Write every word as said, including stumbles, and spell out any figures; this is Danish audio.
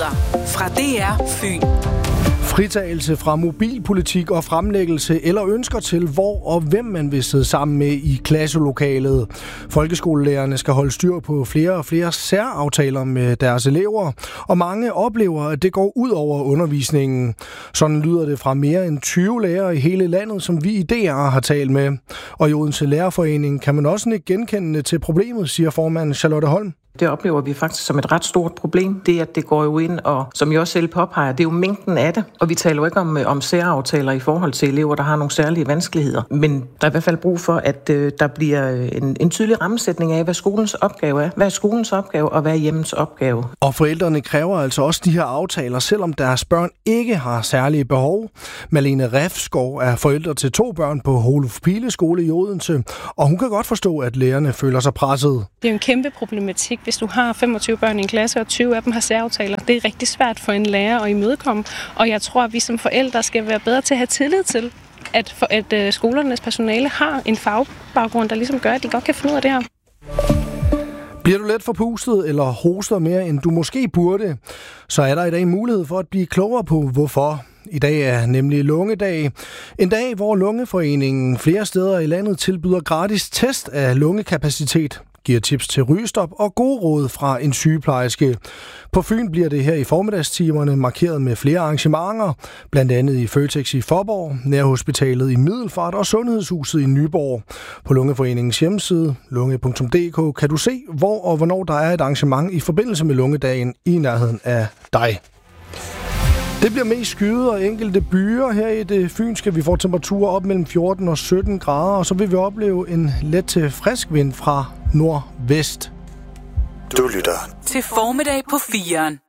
Nyheder fra D R Fyn. Fritagelse fra mobilpolitik og fremlæggelse eller ønsker til, hvor og hvem man vil sidde sammen med i klasselokalet. Folkeskolelærerne skal holde styr på flere og flere særaftaler med deres elever, og mange oplever, at det går ud over undervisningen. Sådan lyder det fra mere end tyve lærere i hele landet, som vi i D R har talt med. Og i Odense Lærerforening kan man også ikke genkende til problemet, siger formand Charlotte Holm. Det oplever vi faktisk som et ret stort problem. Det, at det går jo ind, og som jeg også selv påpeger, det er jo mængden af det. Og vi taler jo ikke om, om særaftaler i forhold til elever, der har nogle særlige vanskeligheder. Men der er i hvert fald brug for, at øh, der bliver en, en tydelig rammesætning af, hvad skolens opgave er. Hvad er skolens opgave, og hvad er hjemmens opgave? Og forældrene kræver altså også de her aftaler, selvom deres børn ikke har særlige behov. Malene Refskov er forældre til to børn på Holuf Pile Skole i Odense, og hun kan godt forstå, at lærerne føler sig presset. Det er en kæmpe problematik, hvis du har femogtyve børn i en klasse, og tyve af dem har særaftaler. Det er rigtig svært for en lærer at imødekomme, og jeg tror, at vi som forældre skal være bedre til at have tillid til, at, for, at skolernes personale har en fagbaggrund, der ligesom gør, at de godt kan finde ud af det her. Bliver du let forpustet eller hoster mere, end du måske burde, så er der i dag en mulighed for at blive klogere på, hvorfor. I dag er nemlig lungedag. En dag, hvor Lungeforeningen flere steder i landet tilbyder gratis test af lungekapacitet, giver tips til rygestop og gode råd fra en sygeplejerske. På Fyn bliver det her i formiddagstimerne markeret med flere arrangementer, blandt andet i Føtex i Faaborg, Nærhospitalet i Middelfart og Sundhedshuset i Nyborg. På Lungeforeningens hjemmeside, lunge punktum d k, kan du se, hvor og hvornår der er et arrangement i forbindelse med lungedagen i nærheden af dig. Det bliver mest skyet og enkelte byer her i det fynske. Vi får temperaturer op mellem fjorten og sytten grader, og så vil vi opleve en let til frisk vind fra nordvest. Du lytter til Formiddag på fireren.